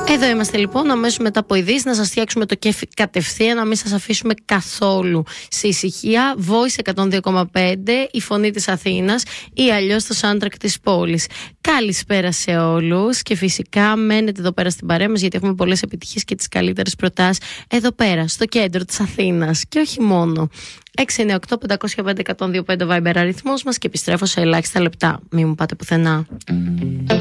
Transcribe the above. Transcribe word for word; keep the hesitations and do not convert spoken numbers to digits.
Εδώ είμαστε λοιπόν, αμέσως μετά από ειδήσεις, να σας φτιάξουμε το κέφι κατευθείαν, να μην σας αφήσουμε καθόλου σε ησυχία. Voice εκατόν δύο κόμμα πέντε, η φωνή της Αθήνας ή αλλιώς το soundtrack της πόλης. Καλησπέρα σε όλους και φυσικά μένετε εδώ πέρα στην παρέα μας, γιατί έχουμε πολλές επιτυχίες και τις καλύτερες προτάσεις εδώ πέρα, στο κέντρο της Αθήνας και όχι μόνο. έξι εννιά οκτώ πεντακόσια πέντε εκατόν δύο πέντε Viber αριθμός μας και επιστρέφω σε ελάχιστα λεπτά. Μην μου πάτε πουθενά.